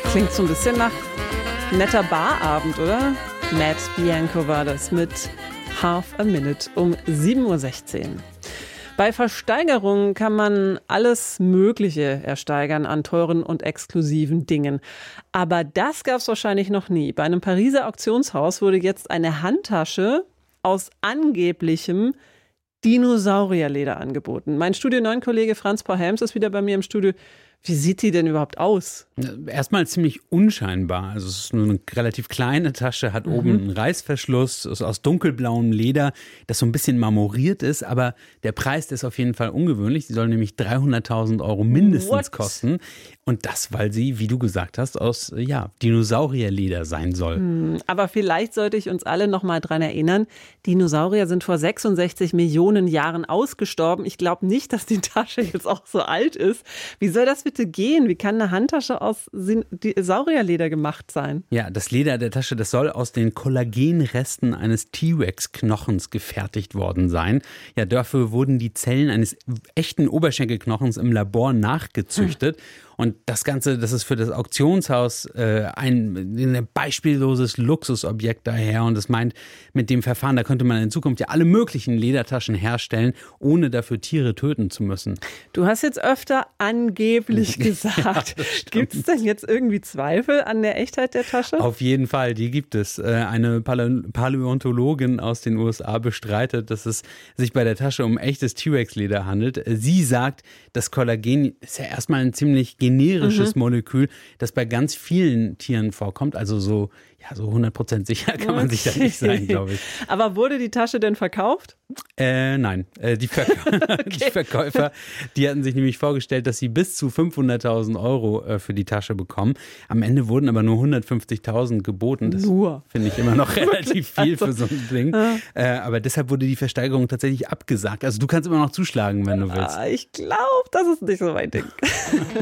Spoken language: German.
Klingt so ein bisschen nach netter Barabend, oder? Matt Bianco war das mit Half a Minute um 7.16 Uhr. Bei Versteigerungen kann man alles Mögliche ersteigern an teuren und exklusiven Dingen. Aber das gab es wahrscheinlich noch nie. Bei einem Pariser Auktionshaus wurde jetzt eine Handtasche aus angeblichem Dinosaurierleder angeboten. Mein Studio 9-Kollege Franz Paul Helms ist wieder bei mir im Studio. Wie sieht die denn überhaupt aus? Erstmal ziemlich unscheinbar. Also es ist nur eine relativ kleine Tasche, hat oben einen Reißverschluss, ist aus dunkelblauem Leder, das so ein bisschen marmoriert ist, aber der Preis ist auf jeden Fall ungewöhnlich. Sie soll nämlich 300.000 Euro mindestens kosten. Und das, weil sie, wie du gesagt hast, aus Dinosaurierleder sein soll. Aber vielleicht sollte ich uns alle noch mal dran erinnern, Dinosaurier sind vor 66 Millionen Jahren ausgestorben. Ich glaube nicht, dass die Tasche jetzt auch so alt ist. Wie soll das bitte gehen? Wie kann eine Handtasche aus Saurierleder gemacht sein? Ja, das Leder der Tasche, das soll aus den Kollagenresten eines T-Rex-Knochens gefertigt worden sein. Ja, dafür wurden die Zellen eines echten Oberschenkelknochens im Labor nachgezüchtet. Und das Ganze, das ist für das Auktionshaus ein beispielloses Luxusobjekt daher. Und es meint, mit dem Verfahren, da könnte man in Zukunft ja alle möglichen Ledertaschen herstellen, ohne dafür Tiere töten zu müssen. Du hast jetzt öfter angeblich gesagt. Ja, gibt es denn jetzt irgendwie Zweifel an der Echtheit der Tasche? Auf jeden Fall, die gibt es. Eine Paläontologin aus den USA bestreitet, dass es sich bei der Tasche um echtes T-Rex-Leder handelt. Sie sagt, das Kollagen ist ja erstmal ein ziemlich generisches Molekül, das bei ganz vielen Tieren vorkommt. Also so 100% sicher kann man sich da nicht sein, glaube ich. Aber wurde die Tasche denn verkauft? Nein, die Verkäufer, die hatten sich nämlich vorgestellt, dass sie bis zu 500.000 Euro für die Tasche bekommen. Am Ende wurden aber nur 150.000 geboten. Das finde ich immer noch relativ viel für so ein Ding. Aber deshalb wurde die Versteigerung tatsächlich abgesagt. Also du kannst immer noch zuschlagen, wenn du willst. Ich glaube, das ist nicht so mein Ding.